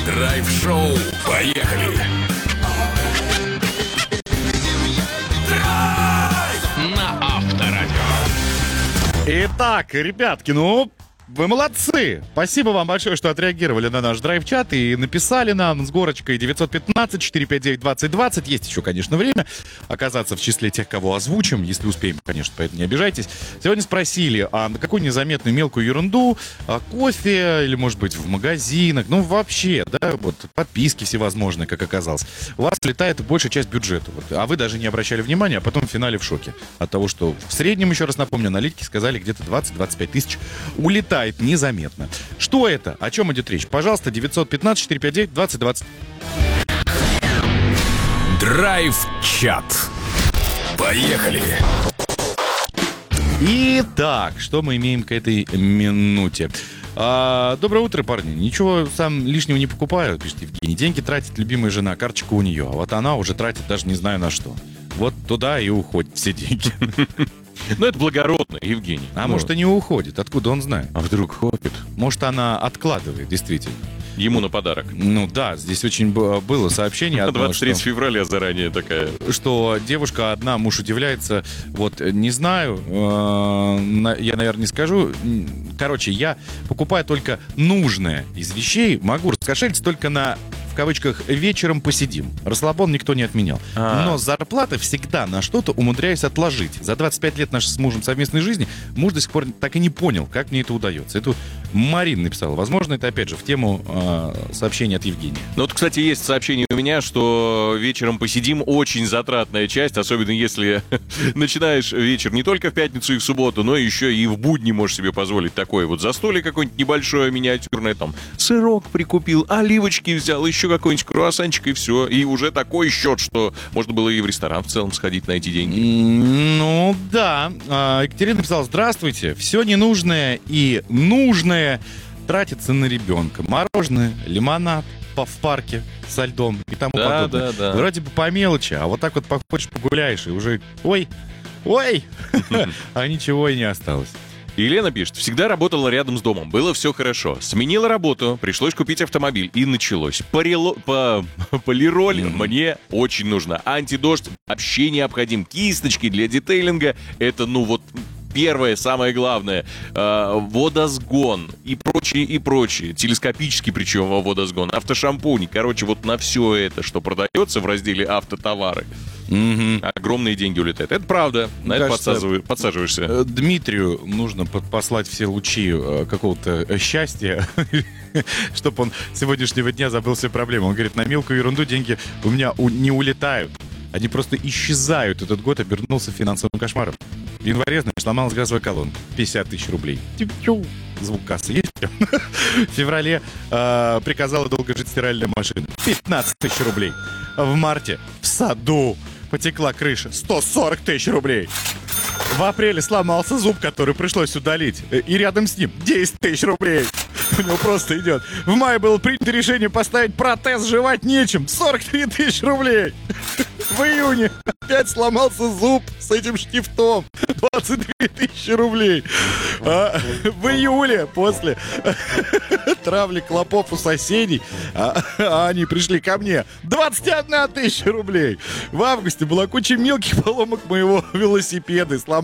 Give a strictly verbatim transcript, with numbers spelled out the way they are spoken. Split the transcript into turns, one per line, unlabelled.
Драйв-шоу. Поехали! Драйв! На Авторадио.
Итак, ребятки, ну, вы молодцы. Спасибо вам большое, что отреагировали на наш драйв-чат и написали нам с горочкой девятьсот пятнадцать четыреста пятьдесят девять двадцать двадцать. Есть еще, конечно, время оказаться в числе тех, кого озвучим, если успеем, конечно, поэтому не обижайтесь. Сегодня спросили, а на какую незаметную мелкую ерунду, а кофе или, может быть, в магазинах, ну, вообще, да, вот, подписки всевозможные, как оказалось, у вас летает большая часть бюджета, вот, а вы даже не обращали внимания, а потом в финале в шоке от того, что в среднем, еще раз напомню, аналитики сказали, где-то двадцать-двадцать пять тысяч улетает незаметно. Что это? О чем идет речь? Пожалуйста, девятьсот пятнадцать четыреста пятьдесят девять двадцать двадцать.
Драйв-чат. Поехали!
Итак, что мы имеем к этой минуте? А, доброе утро, парни. Ничего сам лишнего не покупаю, пишет Евгений. Деньги тратит любимая жена, карточка у нее. А вот она уже тратит даже не знаю на что. Вот туда и уходят все деньги.
Ну, это благородно, Евгений.
А
ну.
может, и не уходит. Откуда он знает?
А вдруг хватит?
Может, она откладывает, действительно.
Ему на подарок.
Ну да, здесь очень б- было сообщение одно,
двадцать третьего
что,
февраля заранее такая.
что девушка одна, муж удивляется, вот, не знаю, э, на- я, наверное, не скажу. Короче, я покупаю только нужное из вещей, могу раскошелиться только на, в кавычках, вечером посидим. Расслабон никто не отменял.
А.
Но зарплаты всегда на что-то умудряюсь отложить. За двадцать пять лет нашей с мужем совместной жизни муж до сих пор так и не понял, как мне это удается. Это Марина написала. Возможно, это, опять же, в тему э, сообщения от Евгения.
Ну вот, кстати, есть сообщение у меня, что вечером посидим, очень затратная часть, особенно если начинаешь вечер не только в пятницу и в субботу, но еще и в будни можешь себе позволить такое вот застолье какое-нибудь небольшое, миниатюрное, там, сырок прикупил, оливочки взял, еще какой-нибудь круассанчик и все. И уже такой счет, что можно было и в ресторан в целом сходить на эти деньги.
Ну, да. А, Екатерина написала: здравствуйте. Все ненужное и нужное тратится на ребенка. Мороженое, лимонад по- в парке со льдом и тому
Да,
подобное.
да, да.
Вроде бы по мелочи, а вот так вот походишь, погуляешь, и уже ой, ой, а ничего и не осталось.
Елена пишет, всегда работала рядом с домом, было все хорошо. Сменила работу, пришлось купить автомобиль, и началось. Парило... По... Полироль мне очень нужно. Антидождь вообще необходим. Кисточки для детейлинга, это, ну вот... Первое, самое главное, э, водосгон и прочее, и прочее. Телескопический, причем водосгон, автошампунь. Короче, вот на все это, что продается в разделе автотовары,
Мгм.
огромные деньги улетают. Это правда, на это
Кажется,
подсаживаю- подсаживаешься.
Э, Дмитрию нужно под- послать все лучи э, какого-то э, счастья, чтобы он с сегодняшнего дня забыл все проблемы. Он говорит, на мелкую ерунду деньги у меня у- не улетают. Они просто исчезают. Этот год обернулся финансовым кошмаром. В январе, значит, сломалась газовая колонка. пятьдесят тысяч рублей. Тю-тю. Звук кассы есть? В феврале э, приказала долго жить стиральная машина. пятнадцать тысяч рублей. В марте в саду потекла крыша. сто сорок тысяч рублей. В апреле сломался зуб, который пришлось удалить. Э, И рядом с ним десять тысяч рублей. У него просто идет. В мае было принято решение поставить протез, жевать нечем. сорок три тысячи рублей. В июне опять сломался зуб с этим штифтом. двадцать две тысячи рублей. А в июле, после травли клопов у соседей, а, а они пришли ко мне, двадцать одна тысяча рублей. В августе была куча мелких поломок моего велосипеда.